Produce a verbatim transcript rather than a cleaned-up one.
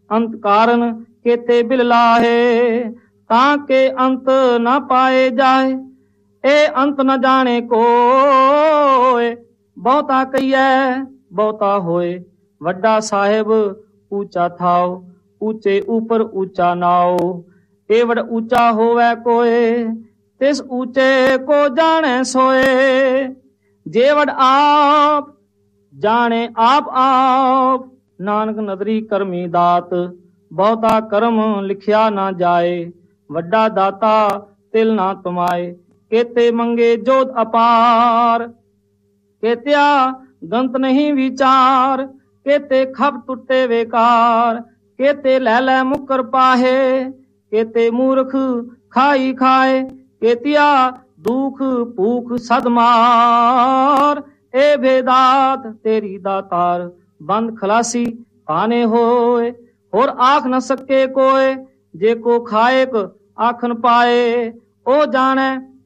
अंत कारण केते बिल लाहे, ताके अंत न पाए जाए। ए अंत न जाने कोय, बहुता कहिए बहुता होए। वड्डा साहेब ऊंचा थाओ, ऊंचे ऊपर ऊंचा नाओ। एवड़ ऊंचा होवे कोय, तिस ऊंचे को जाने सोए। जेवड़ आप जाने आप आप, नानक नदरी करमी दात। बहुता कर्म लिखिया ना जाए, वड्डा दाता तिल ना तुमाए। केते मंगे जोत अपार, केत्या गंत नहीं विचार। केते खप टुटे बेकार, केते लै लै मुकर पाहे। केते मूर्ख खाई खाए, केतिया दुख भूख सदमार। ए भेदात तेरी दातार, बंद खलासी पाने होए। और आख न सके कोय, जे को खाएक आखन पाए। ओ जाने